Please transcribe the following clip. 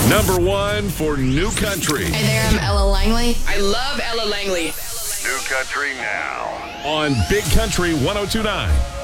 Number one for New Country. Hey there, I'm Ella Langley. I love Ella Langley. New Country now on Big Country 102.9.